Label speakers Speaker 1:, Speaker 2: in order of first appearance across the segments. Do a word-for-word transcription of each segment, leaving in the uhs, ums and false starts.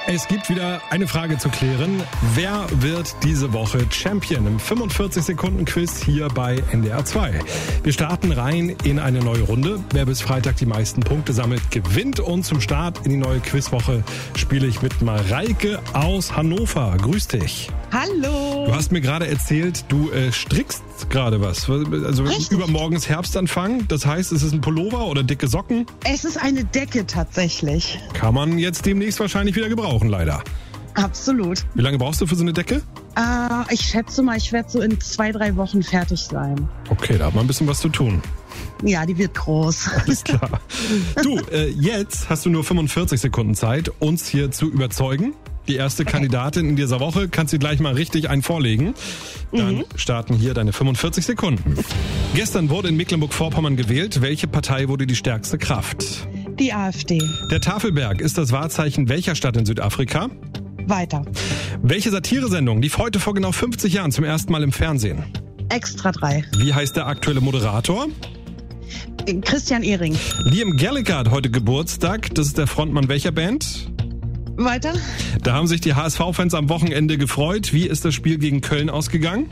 Speaker 1: Es gibt wieder eine Frage zu klären. Wer wird diese Woche Champion im fünfundvierzig Sekunden Quiz hier bei N D R zwei? Wir starten rein in eine neue Runde. Wer bis Freitag die meisten Punkte sammelt, gewinnt. Und zum Start in die neue Quizwoche spiele ich mit Mareike aus Hannover. Grüß dich.
Speaker 2: Hallo.
Speaker 1: Du hast mir gerade erzählt, du äh, strickst gerade was. Also
Speaker 2: Richtig.
Speaker 1: Übermorgen ist Herbstanfang. Das heißt, es ist ein Pullover oder dicke Socken?
Speaker 2: Es ist eine Decke tatsächlich.
Speaker 1: Kann man jetzt demnächst wahrscheinlich wieder gebrauchen, leider.
Speaker 2: Absolut.
Speaker 1: Wie lange brauchst du für so eine Decke?
Speaker 2: Äh, ich schätze mal, ich werde so in zwei, drei Wochen fertig sein.
Speaker 1: Okay, da hat man ein bisschen was zu tun.
Speaker 2: Ja, die wird groß.
Speaker 1: Alles klar. Du, äh, jetzt hast du nur fünfundvierzig Sekunden Zeit, uns hier zu überzeugen. Die erste okay. Kandidatin in dieser Woche, kannst du gleich mal richtig einen vorlegen. Dann mhm. starten hier deine fünfundvierzig Sekunden. Gestern wurde in Mecklenburg-Vorpommern gewählt. Welche Partei wurde die stärkste Kraft?
Speaker 2: Die AfD.
Speaker 1: Der Tafelberg ist das Wahrzeichen welcher Stadt in Südafrika?
Speaker 2: Weiter.
Speaker 1: Welche Satiresendung lief heute vor genau fünfzig Jahren zum ersten Mal im Fernsehen?
Speaker 2: Extra drei.
Speaker 1: Wie heißt der aktuelle Moderator?
Speaker 2: Christian Ehring.
Speaker 1: Liam Gallagher hat heute Geburtstag. Das ist der Frontmann welcher Band?
Speaker 2: Weiter.
Speaker 1: Da haben sich die H S V-Fans am Wochenende gefreut. Wie ist das Spiel gegen Köln ausgegangen?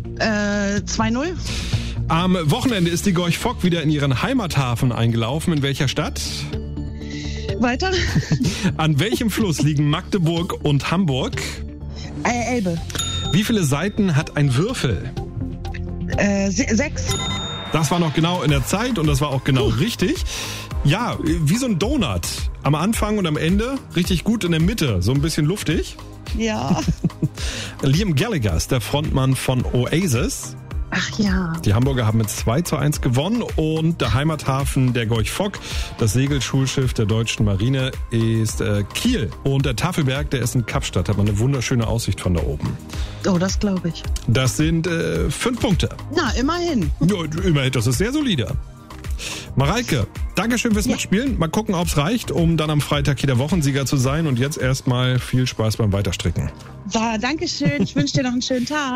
Speaker 2: Äh, zwei null.
Speaker 1: Am Wochenende ist die Gorch Fock wieder in ihren Heimathafen eingelaufen. In welcher Stadt?
Speaker 2: Weiter.
Speaker 1: An welchem Fluss liegen Magdeburg und Hamburg?
Speaker 2: Äh, Elbe.
Speaker 1: Wie viele Seiten hat ein Würfel?
Speaker 2: Äh, se- sechs.
Speaker 1: Das war noch genau in der Zeit und das war auch genau uh. richtig. Ja, wie so ein Donut. Am Anfang und am Ende richtig gut in der Mitte, so ein bisschen luftig.
Speaker 2: Ja.
Speaker 1: Liam Gallagher ist der Frontmann von Oasis.
Speaker 2: Ach ja.
Speaker 1: Die Hamburger haben mit zwei zu eins gewonnen und der Heimathafen der Gorch Fock, das Segelschulschiff der deutschen Marine, ist äh, Kiel. Und der Tafelberg, der ist in Kapstadt, hat man eine wunderschöne Aussicht von da oben.
Speaker 2: Oh, das glaube ich.
Speaker 1: Das sind äh, fünf Punkte.
Speaker 2: Na, immerhin.
Speaker 1: Ja, immerhin, das ist sehr solide. Mareike, Dankeschön fürs ja. Mitspielen. Mal gucken, ob es reicht, um dann am Freitag hier der Wochensieger zu sein. Und jetzt erstmal viel Spaß beim Weiterstricken.
Speaker 2: So, Dankeschön. Ich wünsche dir noch einen schönen Tag.